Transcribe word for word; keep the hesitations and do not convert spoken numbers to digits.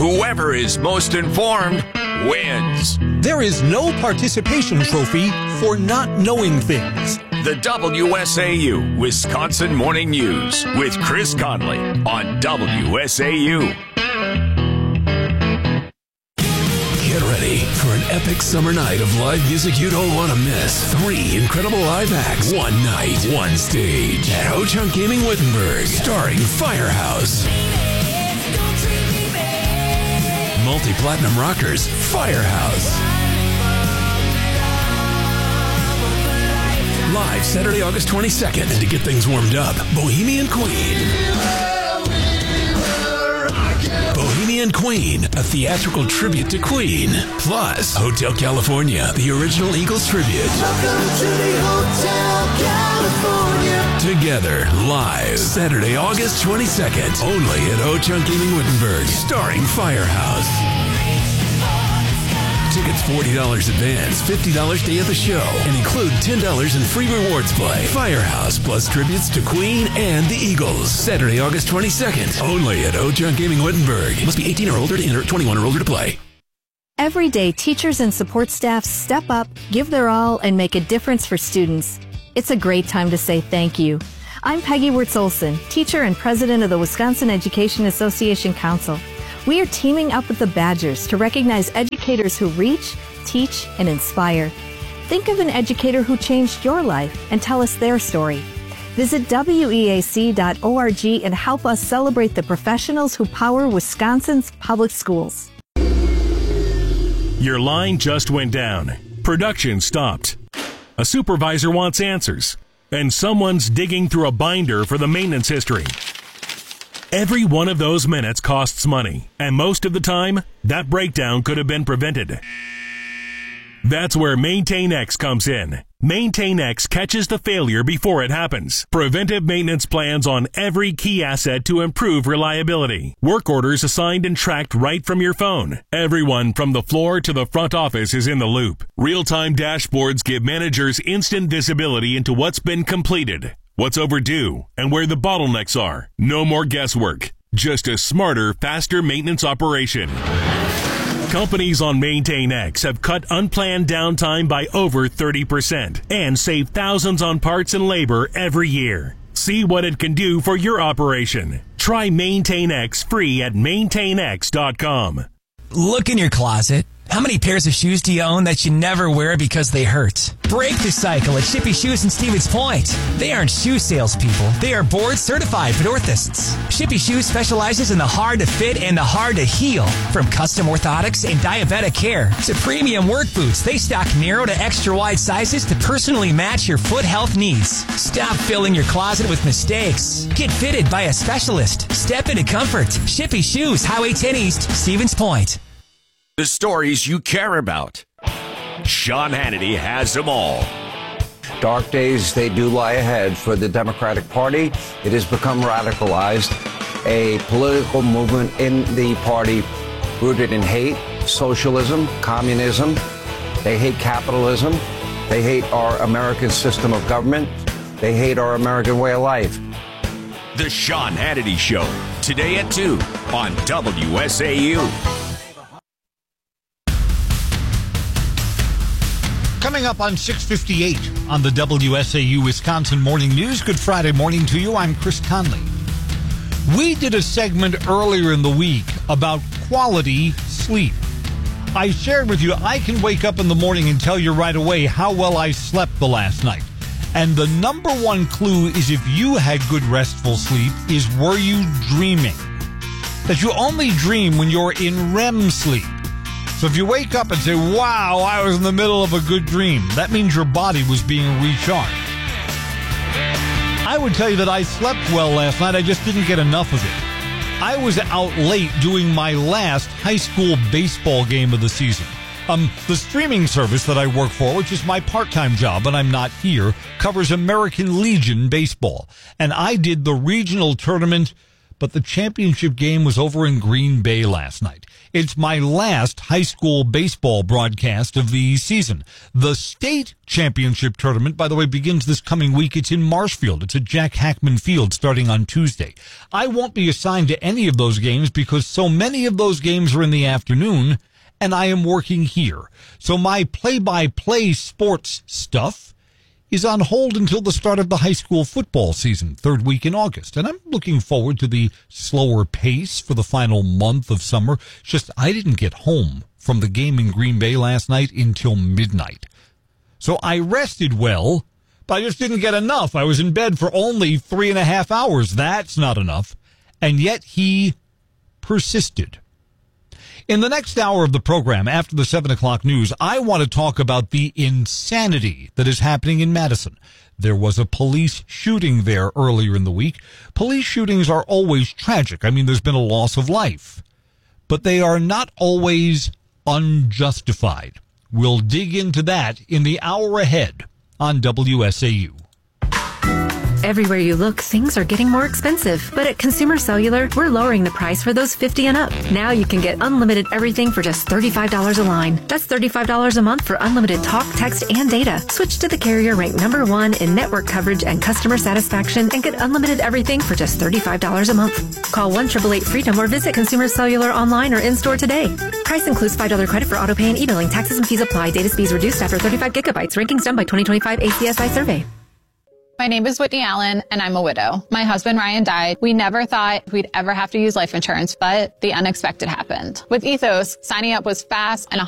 Whoever is most informed wins. There is no participation trophy for not knowing things. The W S A U Wisconsin Morning News with Chris Conley on W S A U. Get ready for an epic summer night of live music you don't want to miss. Three incredible live acts, one night, one stage at Ho-Chunk Gaming Wittenberg, starring Firehouse. Multi-platinum rockers, Firehouse. Live Saturday, August twenty-second. And to get things warmed up, Bohemian Queen. Bohemian Queen, a theatrical tribute to Queen. Plus, Hotel California, the original Eagles tribute. Welcome to the Hotel California. Together, live, Saturday, August twenty-second. Only at Ho-Chunk Gaming Wittenberg, starring Firehouse. Tickets forty dollars advance, fifty dollars day of the show, and include ten dollars in free rewards play. Firehouse plus tributes to Queen and the Eagles. Saturday, August twenty-second. Only at Ho-Chunk Gaming Wittenberg. Must be eighteen or older to enter, twenty-one or older to play. Every day, teachers and support staff step up, give their all, and make a difference for students. It's a great time to say thank you. I'm Peggy Wirtz-Olson, teacher and president of the Wisconsin Education Association Council. We are teaming up with the Badgers to recognize educators who reach, teach, and inspire. Think of an educator who changed your life and tell us their story. Visit W E A C dot org and help us celebrate the professionals who power Wisconsin's public schools. Your line just went down. Production stopped. A supervisor wants answers, and someone's digging through a binder for the maintenance history. Every one of those minutes costs money, and most of the time, that breakdown could have been prevented. That's where MaintainX comes in. MaintainX catches the failure before it happens. Preventive maintenance plans on every key asset to improve reliability. Work orders assigned and tracked right from your phone. Everyone from the floor to the front office is in the loop. Real-time dashboards give managers instant visibility into what's been completed, what's overdue, and where the bottlenecks are. No more guesswork. Just a smarter, faster maintenance operation. Companies on MaintainX have cut unplanned downtime by over thirty percent and saved thousands on parts and labor every year. See what it can do for your operation. Try MaintainX free at maintain x dot com. Look in your closet. How many pairs of shoes do you own that you never wear because they hurt? Break the cycle at Shippy Shoes in Stevens Point. They aren't shoe salespeople. They are board-certified podorthists. Shippy Shoes specializes in the hard-to-fit and the hard-to-heal. From custom orthotics and diabetic care to premium work boots, they stock narrow to extra-wide sizes to personally match your foot health needs. Stop filling your closet with mistakes. Get fitted by a specialist. Step into comfort. Shippy Shoes, Highway ten East, Stevens Point. The stories you care about. Sean Hannity has them all. Dark days, they do lie ahead for the Democratic Party. It has become radicalized, a political movement in the party rooted in hate, socialism, communism. They hate capitalism. They hate our American system of government. They hate our American way of life. The Sean Hannity Show, today at two on W S A U. Coming up on six fifty-eight on the W S A U Wisconsin Morning News. Good Friday morning to you. I'm Chris Conley. We did a segment earlier in the week about quality sleep. I shared with you I can wake up in the morning and tell you right away how well I slept the last night. And the number one clue is if you had good restful sleep is were you dreaming? That you only dream when you're in R E M sleep. So if you wake up and say, wow, I was in the middle of a good dream, that means your body was being recharged. I would tell you that I slept well last night. I just didn't get enough of it. I was out late doing my last high school baseball game of the season. Um, the streaming service that I work for, which is my part-time job, and I'm not here, covers American Legion baseball. And I did the regional tournament but the championship game was over in Green Bay last night. It's my last high school baseball broadcast of the season. The state championship tournament, by the way, begins this coming week. It's in Marshfield. It's at Jack Hackman Field starting on Tuesday. I won't be assigned to any of those games because so many of those games are in the afternoon, and I am working here. So my play-by-play sports stuff is on hold until the start of the high school football season, third week in August. And I'm looking forward to the slower pace for the final month of summer. It's just I didn't get home from the game in Green Bay last night until midnight. So I rested well, but I just didn't get enough. I was in bed for only three and a half hours. That's not enough. And yet he persisted. In the next hour of the program, after the seven o'clock news, I want to talk about the insanity that is happening in Madison. There was a police shooting there earlier in the week. Police shootings are always tragic. I mean, there's been a loss of life. But they are not always unjustified. We'll dig into that in the hour ahead on W S A U. Everywhere you look, things are getting more expensive. But at Consumer Cellular, we're lowering the price for those fifty and up. Now you can get unlimited everything for just thirty-five dollars a line. That's thirty-five dollars a month for unlimited talk, text, and data. Switch to the carrier ranked number one in network coverage and customer satisfaction and get unlimited everything for just thirty-five dollars a month. Call one eight eight eight freedom or visit Consumer Cellular online or in-store today. Price includes five dollars credit for auto pay and e-billing. Taxes and fees apply. Data speeds reduced after thirty-five gigabytes. Rankings done by twenty twenty-five A C S I survey. My name is Whitney Allen, and I'm a widow. My husband, Ryan, died. We never thought we'd ever have to use life insurance, but the unexpected happened. With Ethos, signing up was fast and one